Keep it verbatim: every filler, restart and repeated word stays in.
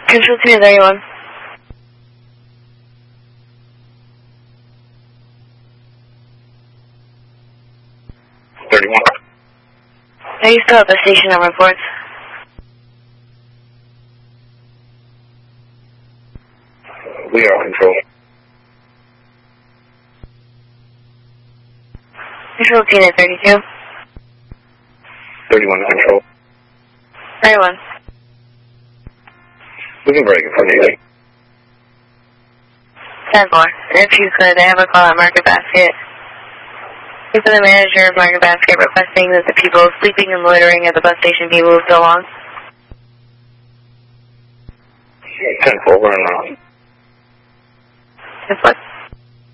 Control two thirty-one. thirty-one. Are you still at the station on reports? We are on control. Control two thirty-two. thirty-one control. thirty-one. We can break it for you. ten four. If you could, I have a call at Market Basket. Is the manager of Market Basket requesting that the people sleeping and loitering at the bus station be moved along? ten four, we're on. ten four.